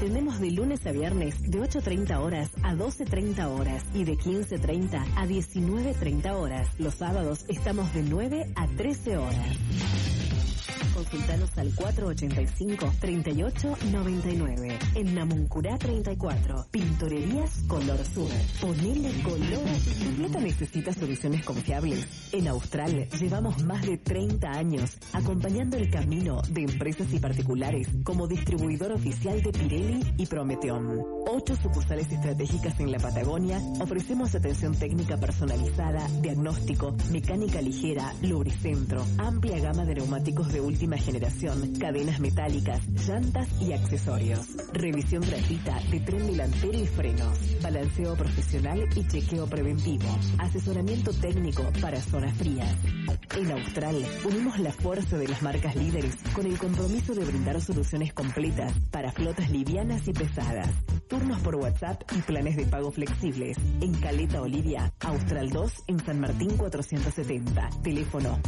Atendemos de lunes a viernes de 8:30 horas a 12:30 horas y de 15:30 a 19:30 horas. Los sábados estamos de 9 a 13 horas. Consultanos al 485-3899. En Namuncurá 34. Pintorerías Color Sur. Ponele color. Tu flota necesita soluciones confiables. En Austral llevamos más de 30 años acompañando el camino de empresas y particulares como distribuidor oficial de Pirelli y Prometeon. 8 sucursales estratégicas en la Patagonia. Ofrecemos atención técnica personalizada, diagnóstico, mecánica ligera, lubricentro, amplia gama de neumáticos de última generación, cadenas metálicas, llantas y accesorios. Revisión gratuita de tren delantero y frenos, balanceo profesional y chequeo preventivo, asesoramiento técnico para zonas frías. En Austral unimos la fuerza de las marcas líderes con el compromiso de brindar soluciones completas para flotas livianas y pesadas. Turnos por WhatsApp y planes de pago flexibles. En Caleta Olivia, Austral 2 en San Martín 470. Teléfono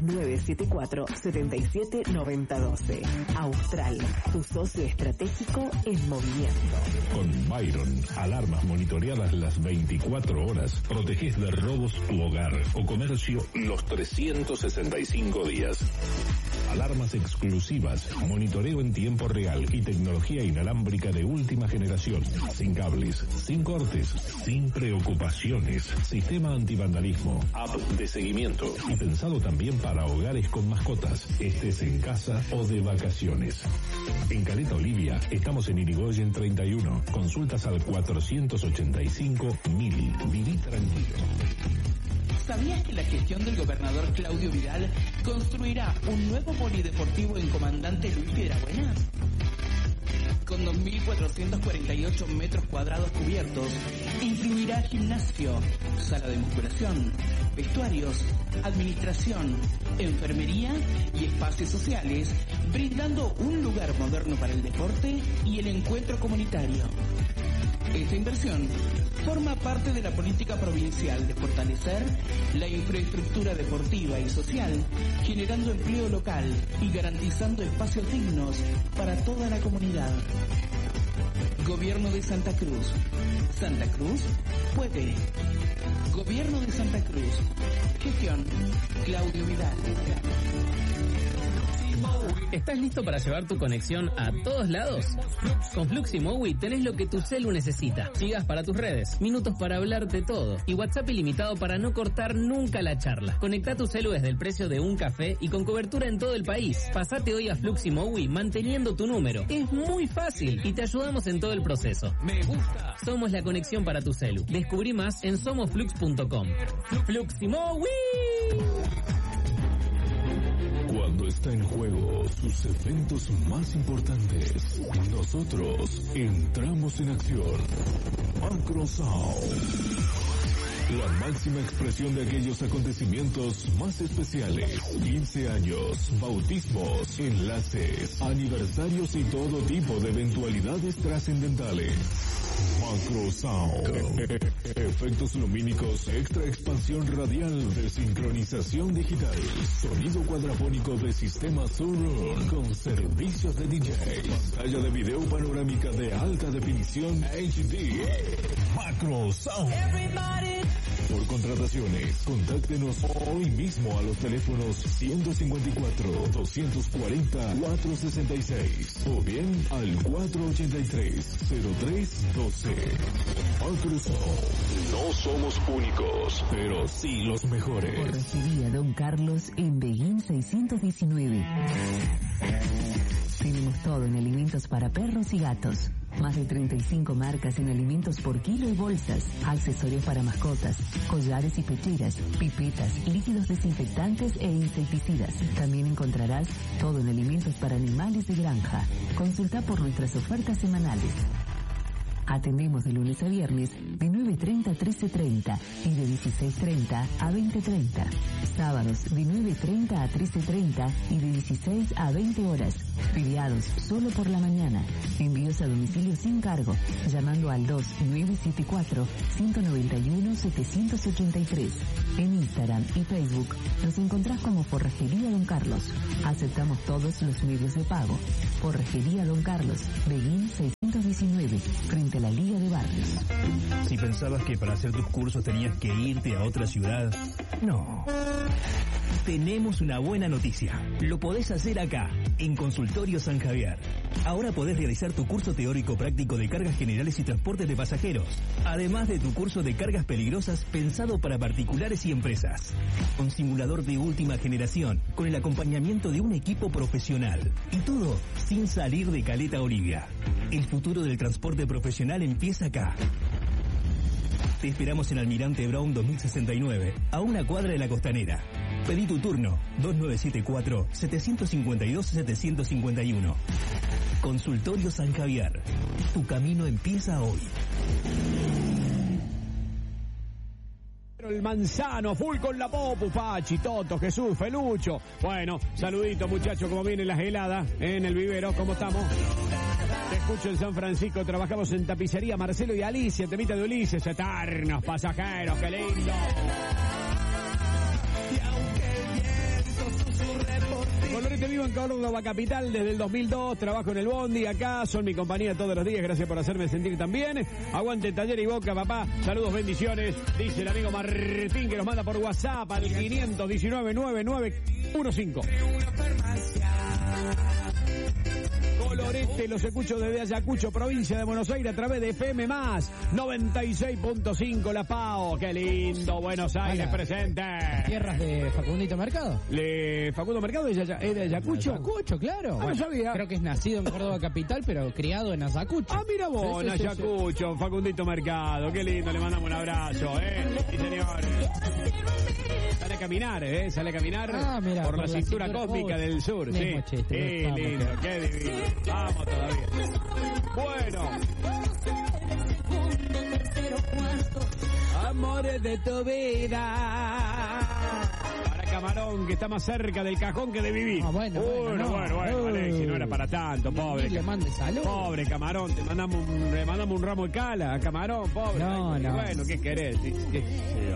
2974-779012. Austral, tu socio estratégico en movimiento. Con Byron, alarmas monitoreadas las 24 horas. Protegés de robos tu hogar o comercio los 365 días. Alarmas exclusivas, monitoreo en tiempo real y tecnología inalámbrica de última generación. Sin cables, sin cortes, sin preocupaciones. Sistema antivandalismo, app de seguimiento y pensado también para hogares con mascotas, estés en casa o de vacaciones. En Caleta Olivia estamos en Irigoyen 31. Consultas al 485.000. Viví tranquilo. ¿Sabías que la gestión del gobernador Claudio Vidal construirá un nuevo polideportivo en Comandante Luis Piedrabuena? Con 2.448 metros cuadrados cubiertos, incluirá gimnasio, sala de musculación, vestuarios, administración, enfermería y espacios sociales, brindando un lugar moderno para el deporte y el encuentro comunitario. Esta inversión forma parte de la política provincial de fortalecer la infraestructura deportiva y social, generando empleo local y garantizando espacios dignos para toda la comunidad. Gobierno de Santa Cruz. Santa Cruz puede. Gobierno de Santa Cruz. Gestión Claudio Vidal. ¿Estás listo para llevar tu conexión a todos lados? Con Fluximowi tenés lo que tu celu necesita. Gigas para tus redes, minutos para hablar de todo y WhatsApp ilimitado para no cortar nunca la charla. Conectá tu celu desde el precio de un café y con cobertura en todo el país. Pasate hoy a Fluximowi manteniendo tu número. Es muy fácil y te ayudamos en todo el proceso. Me gusta. Somos la conexión para tu celu. Descubrí más en somosflux.com. Fluximowi. Cuando está en juego sus eventos más importantes, nosotros entramos en acción. Macrosound. La máxima expresión de aquellos acontecimientos más especiales. 15 años, bautismos, enlaces, aniversarios y todo tipo de eventualidades trascendentales. Macrosound. Efectos lumínicos, extra expansión radial de sincronización digital. Sonido cuadrafónico de sistema Surround con servicios de DJ. Pantalla de video panorámica de alta definición HD. Macrosound. Por contrataciones, contáctenos hoy mismo a los teléfonos 154-240-466 o bien al 483-0312. Microsoft. No somos únicos, pero sí los mejores. Corregiría Don Carlos en Beguín 619. Tenemos todo en alimentos para perros y gatos. Más de 35 marcas en alimentos por kilo y bolsas, accesorios para mascotas, collares y pecheras, pipetas, líquidos desinfectantes e insecticidas. También encontrarás todo en alimentos para animales de granja. Consulta por nuestras ofertas semanales. Atendemos de lunes a viernes de 9:30 a 13:30 y de 16:30 a 20:30. Sábados de 9:30 a 13:30 y de 16 a 20 horas. Feriados solo por la mañana. Envíos a domicilio sin cargo, llamando al 2974-191-783. En Instagram y Facebook nos encontrás como Forrajería Don Carlos. Aceptamos todos los medios de pago. Forrajería Don Carlos, Beguín 619. 19, frente a la Liga de Barrios. Si pensabas que para hacer tus cursos tenías que irte a otra ciudad, no. Tenemos una buena noticia. Lo podés hacer acá, en Consultorio San Javier. Ahora podés realizar tu curso teórico práctico de cargas generales y transportes de pasajeros, además de tu curso de cargas peligrosas pensado para particulares y empresas. Un simulador de última generación, con el acompañamiento de un equipo profesional. Y todo sin salir de Caleta Olivia. El futuro del transporte profesional empieza acá. Te esperamos en Almirante Brown 2069, a una cuadra de la Costanera. Pedí tu turno, 2974-752-751. Consultorio San Javier. Tu camino empieza hoy. El Manzano, full con la Popu, Pachi, Toto, Jesús, Felucho. Bueno, saludito muchachos, como vienen las heladas en el vivero, ¿cómo estamos? Te escucho en San Francisco, trabajamos en tapicería, Marcelo y Alicia, temita de Ulises, eternos pasajeros, qué lindo. Colorete vivo en Córdoba capital desde el 2002, trabajo en el Bondi, acá son mi compañía todos los días, gracias por hacerme sentir tan bien. Aguante Taller y Boca, papá, saludos, bendiciones, dice el amigo Martín que nos manda por WhatsApp al 519-9915. Colorete, los escucho desde Ayacucho, provincia de Buenos Aires, a través de FM+, 96.5 La Pao. Qué lindo, Buenos Aires presente. ¿Tierras de Facundito Mercado? ¿Facundo Mercado es de Ayacucho? Ayacucho, claro. No sabía. Creo que es nacido en Córdoba capital, pero criado en Ayacucho. Ah, mira vos, en Ayacucho, sí. Facundito Mercado. Qué lindo, le mandamos un abrazo, Sí, señor. Sale a caminar, Sale a caminar mira, por la cintura cósmica del sur, sí. Qué lindo, qué divino. Vamos todavía. Bueno. Amores de tu vida. Para Camarón, que está más cerca del cajón que de vivir. Bueno, Alexi, no era para tanto, pobre. Le mande salud. Pobre Camarón, le mandamos un ramo de cala a Camarón, pobre. No. Bueno, ¿qué querés?